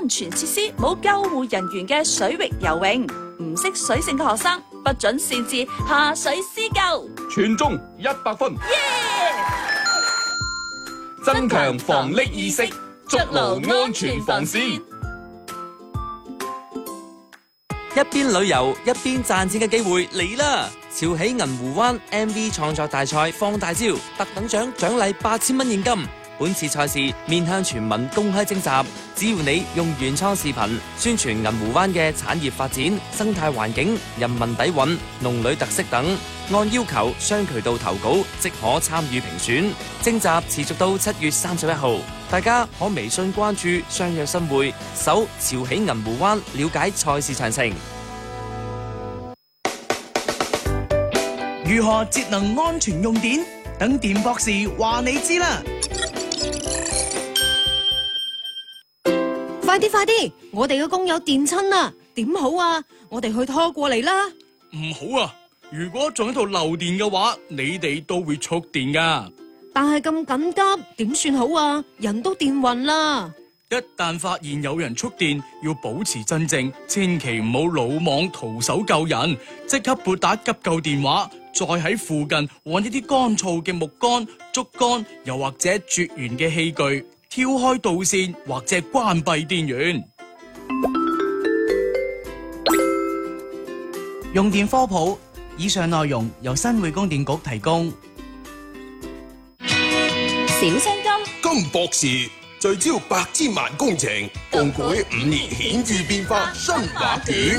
安全設施冇救護人員嘅水域游泳，唔識水性嘅學生不准擅自下水施救。 全中100分。增強防溺意識，築牢安全防線。 一邊旅遊一邊賺錢嘅機會嚟啦！潮起銀湖灣 MV 創作大賽放大招，特等獎獎勵8000蚊現金。本次賽事面向全民公開徵集，只要你用原創視頻宣傳銀湖灣嘅產業發展、生態環境、人民底蘊、農旅特色等，按要求雙渠道投稿即可參與評選。徵集持續到7月31號，大家可微信關注相約新會，搜潮起銀湖灣了解賽事詳情。 如何節能安全用電？等電博士話你知啦！ 快啲！我哋嘅工友電親啦，點好啊？我哋去拖過嚟啦！ 唔好啊！如果仲喺度漏電嘅話，你哋都會觸電噶。 但係咁緊急，點算好啊？人都電暈啦！ 一旦發現有人觸電，要保持鎮靜，千祈唔好魯莽徒手救人，即刻撥打急救電話，再喺附近揾一啲乾燥嘅木杆、竹竿，又或者絕緣嘅器具，挑開導線或者關閉電源。用電科普，以上內容由新會供電局提供。 小青金博士聚焦8000萬工程，共繪5年顯著變化新畫卷。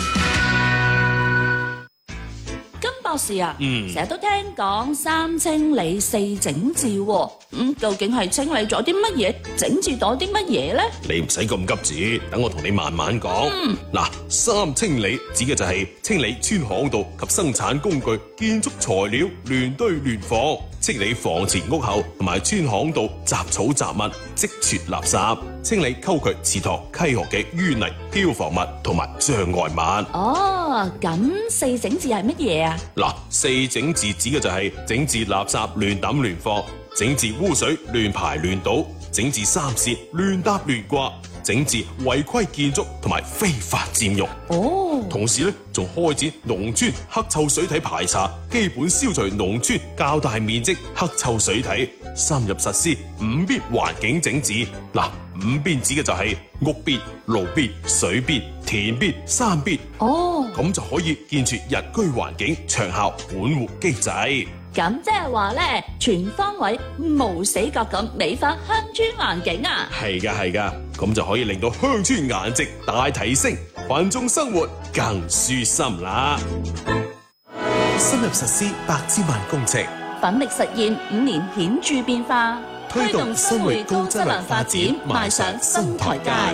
金博士啊，成日都聽講3清理4整治喎，究竟係清理咗啲乜嘢，整治咗啲乜嘢呢？ 你唔使咁急住，等我同你慢慢講。3清理指嘅就係清理村巷道及生產工具、建築材料亂堆亂放，清理房前屋後同埋村巷道雜草雜物、積存垃圾，清理溝渠池塘溪河嘅淤泥、漂浮物同埋障礙物。 哦，咁4整治係乜嘢啊 ？4整治指嘅就係整治垃圾亂抌亂放，整治污水亂排亂倒，整治3線亂搭亂掛，整治違規建築同埋非法佔用。同時咧，仲開展農村黑臭水體排查，基本消除農村較大面積黑臭水體，深入實施5邊環境整治。5邊指嘅就係屋邊、路邊、水邊、田邊、山邊。咁就可以建設日居環境長效管護機制。 咁即係話咧，全方位無死角咁美化鄉村環境啊！ 係噶，咁就可以令到鄉村顏值大提升，群眾生活更舒心啦。 深入實施8000萬工程， 奮力實現5年顯著變化， 推動生活高質量發展邁上新台階。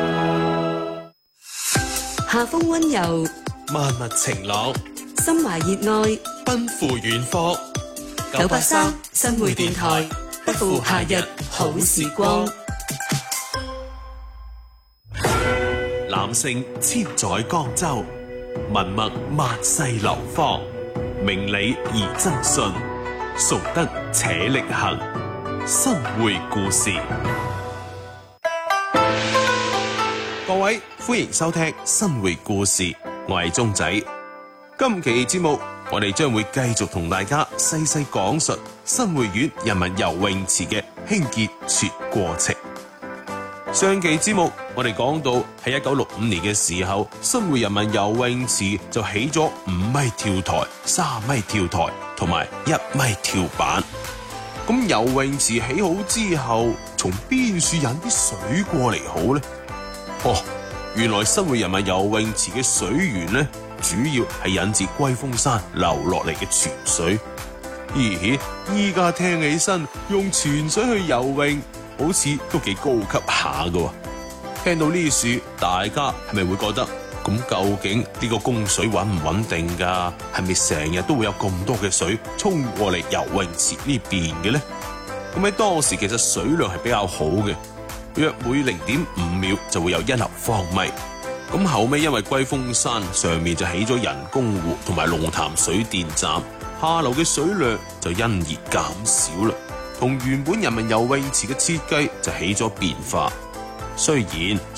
夏風溫柔， 萬物晴朗， 心懷熱愛， 奔赴遠方。 983新會電台，不負夏日好時光。 男性千載江州，文墨萬世流芳，明理而真信，崇德且力行。新會故事。各位歡迎收聽新會故事，我係鐘仔。今期節目我哋將會繼續同大家細細講述新會縣人民游泳池嘅興建全過程。上期節目我哋講到喺1965年嘅時候，新會人民游泳池就起咗5米跳台、3米跳台同埋1米跳板。咁游泳池起好之後，從邊處引啲水過嚟好呢？原來新會人民游泳池嘅水源呢，主要係引自龜峰山流落嚟嘅泉水。依家聽起身用泉水去游泳，好似都幾高級下㗎。聽到呢處，大家係咪會覺得咁究竟呢個供水穩唔穩定㗎？係咪成日都會有咁多嘅水沖過嚟游泳池呢邊嘅呢？咁喺當時其實水量係比較好嘅，約每0.5秒就會有1立方米。咁後尾因為龜峰山上面就起咗人工湖同埋龍潭水電站，下流嘅水量就因而減少啦，同原本人民游泳池嘅設計就起咗變化。雖然